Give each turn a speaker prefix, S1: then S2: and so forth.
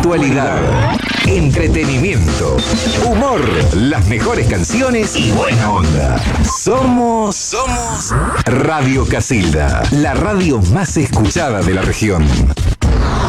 S1: Actualidad, entretenimiento, humor, las mejores canciones y buena onda. Somos Radio Casilda, la radio más escuchada de la región.